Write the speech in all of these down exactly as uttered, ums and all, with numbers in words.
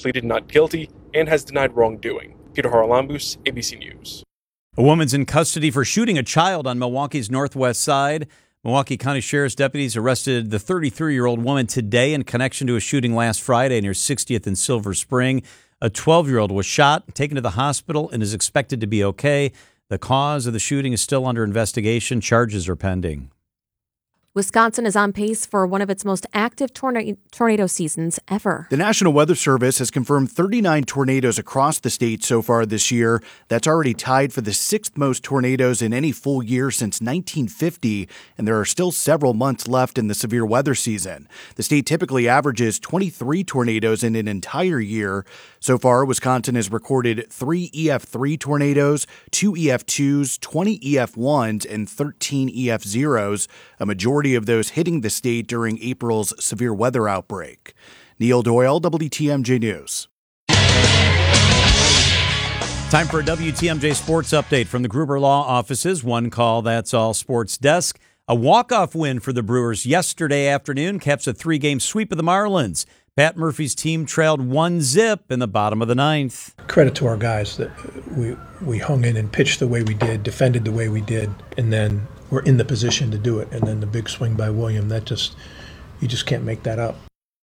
pleaded not guilty and has denied wrongdoing. Peter Haralambous, A B C News. A woman's in custody for shooting a child on Milwaukee's northwest side. Milwaukee County Sheriff's deputies arrested the thirty-three-year-old woman today in connection to a shooting last Friday near sixtieth and Silver Spring. A twelve-year-old was shot, taken to the hospital, and is expected to be okay. The cause of the shooting is still under investigation. Charges are pending. Wisconsin is on pace for one of its most active tornado, tornado seasons ever. The National Weather Service has confirmed thirty-nine tornadoes across the state so far this year. That's already tied for the sixth most tornadoes in any full year since nineteen fifty, and there are still several months left in the severe weather season. The state typically averages twenty-three tornadoes in an entire year. So far, Wisconsin has recorded three E F three tornadoes, two E F twos, twenty E F ones, and thirteen E F zeros, a majority of those hitting the state during April's severe weather outbreak. Neil Doyle, W T M J News. Time for a W T M J Sports Update from the Gruber Law Offices. One call, that's all sports desk. A walk-off win for the Brewers yesterday afternoon caps a three-game sweep of the Marlins. Pat Murphy's team trailed one zip in the bottom of the ninth. Credit to our guys that we we hung in and pitched the way we did, defended the way we did, and then we're in the position to do it. And then the big swing by William, that just, you just can't make that up.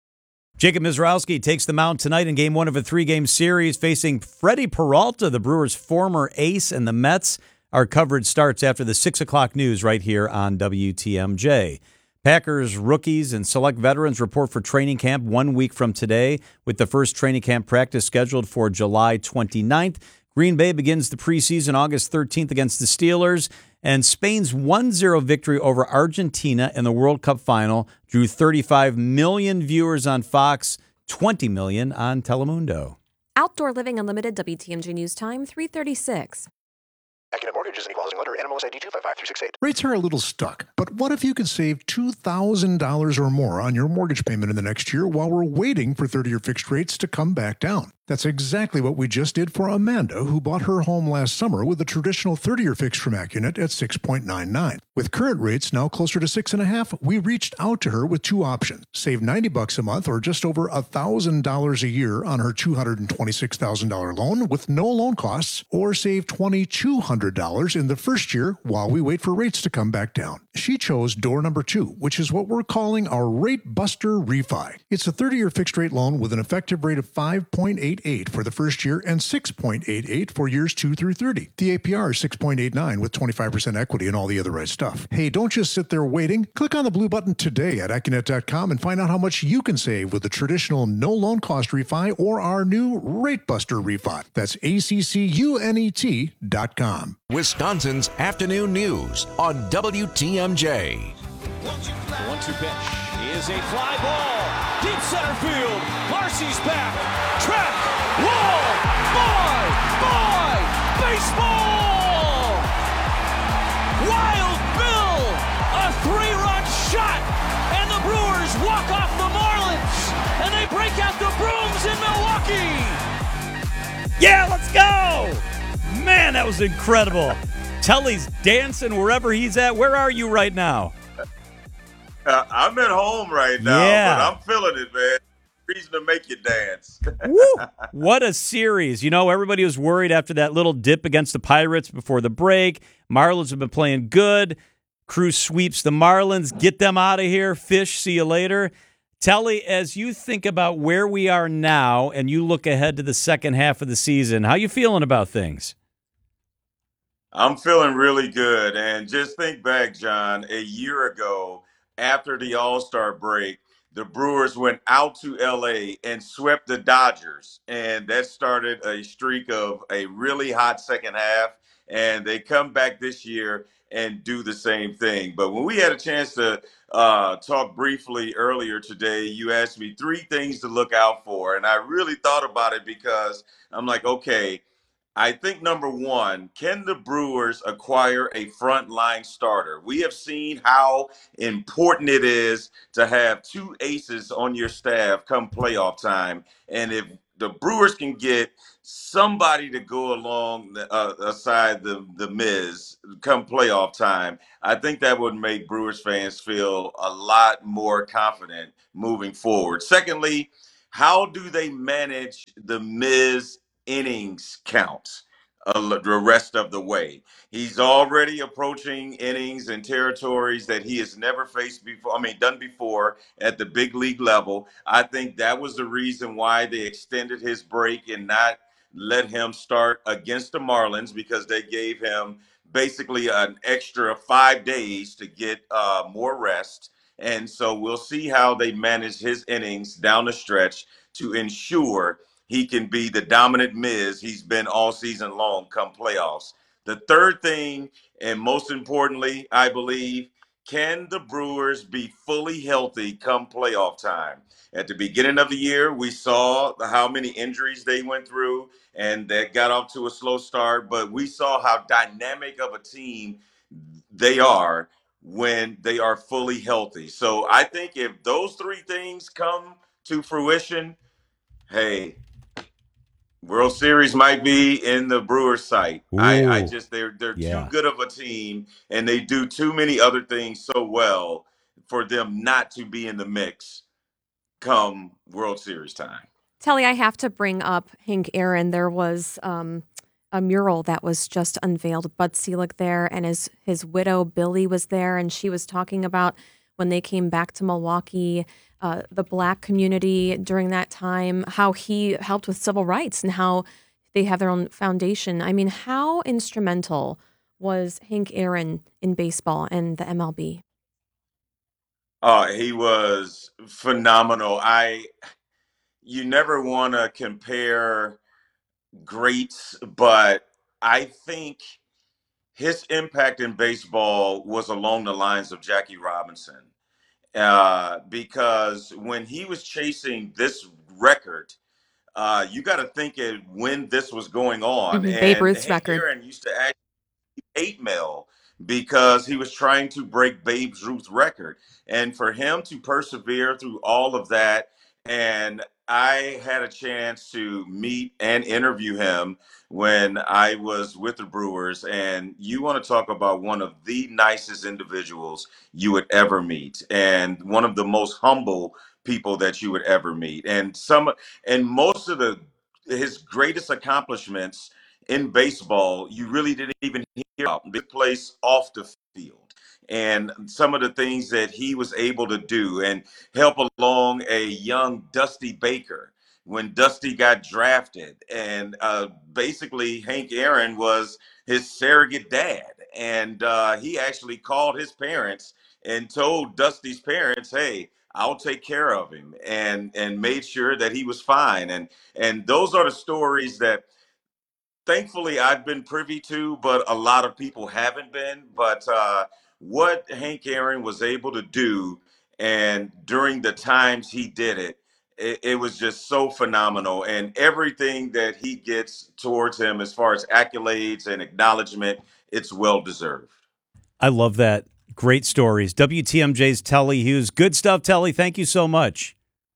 Jacob Mizrowski takes the mound tonight in game one of a three-game series facing Freddie Peralta, the Brewers' former ace, and the Mets. Our coverage starts after the six o'clock news right here on W T M J. Packers rookies and select veterans report for training camp one week from today, with the first training camp practice scheduled for July twenty-ninth. Green Bay begins the preseason August thirteenth against the Steelers, and Spain's one zero victory over Argentina in the World Cup final drew thirty-five million viewers on Fox, twenty million on Telemundo. Outdoor Living Unlimited, W T M J News Time, three thirty-six. Accident Mortgage is an equal housing lender. N M L S I D two five five three six eight. Rates are a little stuck, but what if you could save two thousand dollars or more on your mortgage payment in the next year while we're waiting for thirty-year fixed rates to come back down? That's exactly what we just did for Amanda, who bought her home last summer with a traditional thirty-year fixed from AccuNet at six point nine nine. With current rates now closer to six point five, we reached out to her with two options. Save ninety bucks a month or just over one thousand dollars a year on her two hundred twenty-six thousand dollars loan with no loan costs, or save two thousand two hundred dollars in the first year while we wait for rates to come back down. She chose door number two, which is what we're calling our Rate Buster Refi. It's a thirty-year fixed rate loan with an effective rate of five point eight eight for the first year and six point eight eight for years two through thirty. The A P R is six point eight nine with twenty-five percent equity and all the other right stuff. Hey, don't just sit there waiting. Click on the blue button today at AccuNet dot com and find out how much you can save with the traditional no loan cost refi or our new Rate Buster Refi. That's A C C U N E T dot com. Wisconsin's afternoon news on W T M J. One two pitch is a fly ball. Deep center field. Marcy's back. Track. Wall. Boy. Boy. Baseball. Wild Bill. A three-run shot. And the Brewers walk off the Marlins. And they break out the Brooms in Milwaukee. Yeah, let's go! Man, that was incredible. Telly's dancing wherever he's at. Where are you right now? Uh, I'm at home right now, yeah. but I'm feeling it, man. Reason to make you dance. Woo! What a series. You know, everybody was worried after that little dip against the Pirates before the break. Marlins have been playing good. Crew sweeps the Marlins. Get them out of here. Fish, see you later. Telly, as you think about where we are now and you look ahead to the second half of the season, how you feeling about things? I'm feeling really good. And just think back, John, a year ago, after the All-Star break, the Brewers went out to L A and swept the Dodgers. And that started a streak of a really hot second half. And they come back this year and do the same thing. But when we had a chance to uh, talk briefly earlier today, you asked me three things to look out for. And I really thought about it because I'm like, okay, I think number one, can the Brewers acquire a frontline starter? We have seen how important it is to have two aces on your staff come playoff time. And if the Brewers can get somebody to go along uh, aside the, the Miz come playoff time, I think that would make Brewers fans feel a lot more confident moving forward. Secondly, how do they manage the Miz innings count uh, the rest of the way? He's already approaching innings and territories that he has never faced before. I mean, done before at the big league level. I think that was the reason why they extended his break and not let him start against the Marlins, because they gave him basically an extra five days to get uh, more rest. And so we'll see how they manage his innings down the stretch to ensure he can be the dominant Miz he's been all season long come playoffs. The third thing, and most importantly, I believe, can the Brewers be fully healthy come playoff time? At the beginning of the year, we saw how many injuries they went through, and that got off to a slow start. But we saw how dynamic of a team they are when they are fully healthy. So I think if those three things come to fruition, hey, World Series might be in the Brewers' sight. I, I just they're they're yeah. too good of a team, and they do too many other things so well for them not to be in the mix come World Series time. Telly, I have to bring up Hank Aaron. There was um, a mural that was just unveiled. Bud Selig there, and his his widow Billy was there, and she was talking about when they came back to Milwaukee, uh, the Black community during that time, how he helped with civil rights and how they have their own foundation. I mean, how instrumental was Hank Aaron in baseball and the M L B? Uh, he was phenomenal. I you never want to compare greats, but I think his impact in baseball was along the lines of Jackie Robinson. Uh, because when he was chasing this record, uh, you got to think it when this was going on. Mm-hmm. And Babe Ruth's Hank record. Aaron used to actually hate mail because he was trying to break Babe Ruth's record. And for him to persevere through all of that, and I had a chance to meet and interview him when I was with the Brewers. And you want to talk about one of the nicest individuals you would ever meet, and one of the most humble people that you would ever meet. And some, and most of the his greatest accomplishments in baseball, you really didn't even hear about. Big place off the field. And some of the things that he was able to do and help along a young Dusty Baker when Dusty got drafted. And uh, basically, Hank Aaron was his surrogate dad. And uh, he actually called his parents and told Dusty's parents, hey, I'll take care of him, and and made sure that he was fine. And and those are the stories that thankfully I've been privy to, but a lot of people haven't been. But uh, what Hank Aaron was able to do, and during the times he did it, it, it was just so phenomenal. And everything that he gets towards him as far as accolades and acknowledgement, it's well deserved. I love that. Great stories. W T M J's Telly Hughes. Good stuff, Telly. Thank you so much.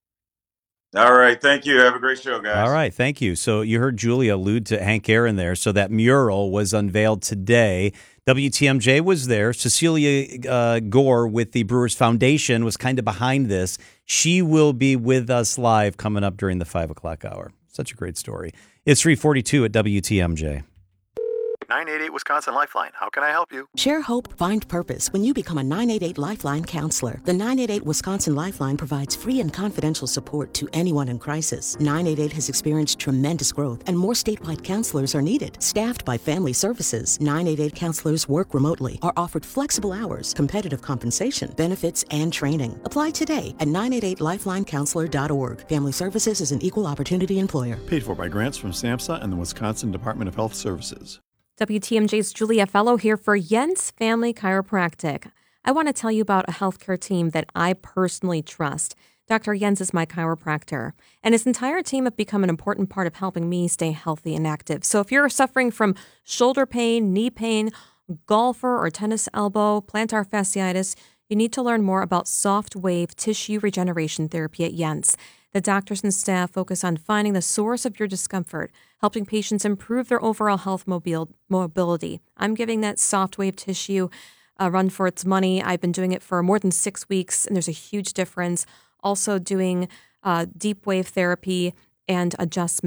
All right. Thank you. Have a great show, guys. All right. Thank you. So you heard Julia allude to Hank Aaron there. So that mural was unveiled today. W T M J was there. Cecilia uh, Gore with the Brewers Foundation was kind of behind this. She will be with us live coming up during the five o'clock hour. Such a great story. It's three forty-two at W T M J. nine eight eight Wisconsin Lifeline. How can I help you? Share hope, find purpose when you become a nine eight eight Lifeline counselor. The nine eight eight Wisconsin Lifeline provides free and confidential support to anyone in crisis. nine eight eight has experienced tremendous growth, and more statewide counselors are needed. Staffed by Family Services, nine eight eight counselors work remotely, are offered flexible hours, competitive compensation, benefits, and training. Apply today at nine eight eight lifeline counselor dot org. Family Services is an equal opportunity employer. Paid for by grants from SAMHSA and the Wisconsin Department of Health Services. W T M J's Julia Fellow here for Jens Family Chiropractic. I want to tell you about a healthcare team that I personally trust. Doctor Jens is my chiropractor, and his entire team have become an important part of helping me stay healthy and active. So if you're suffering from shoulder pain, knee pain, golfer or tennis elbow, plantar fasciitis, you need to learn more about soft wave tissue regeneration therapy at Jens. The doctors and staff focus on finding the source of your discomfort, helping patients improve their overall health mobil- mobility. I'm giving that soft wave tissue a run for its money. I've been doing it for more than six weeks, and there's a huge difference. Also doing uh, deep wave therapy, and adjustment.